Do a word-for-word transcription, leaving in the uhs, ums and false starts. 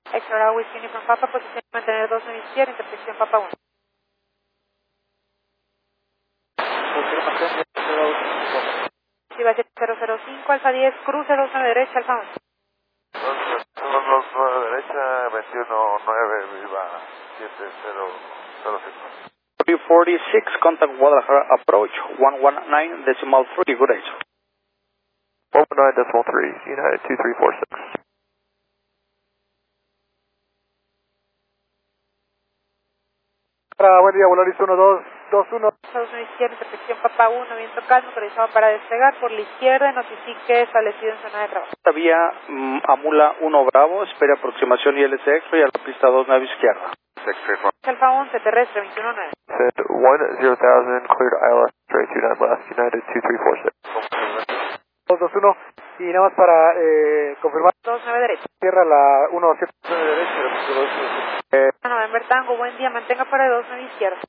Extra Whiskey Uniform Papa, posición mantener dos nueve izquierda, intersección Papa uno. Confirmación de Si va a ser cero cero cinco, Alfa diez, cruce dos nueve derecha, Alfa uno. dos nueve derecha, veintiuno nueve, viva siete cero cero cinco. three forty-six, contact Guadalajara approach, one one nine decimal three, good day. one one nine decimal three, United two three four six. Para, buen día, Volaris uno dos dos uno. dos nueve izquierda, intersección Papa uno, viento calmo, autorizado para despegar por la izquierda, notifique establecido en zona de trabajo. Vía mm, Amula uno Bravo, espera aproximación I L C X y a la pista dos nueve izquierda. Alfa once, terrestre, veintiuno nueve. Set one zero thousand, cleared I L S, straight two nine left, United two three four six. dos dos uno. Y nada más para eh, confirmar. dos nueve derecha. Cierra la uno siete. nueve derecha, November Tango, buen día, mantenga para dos nueve izquierda.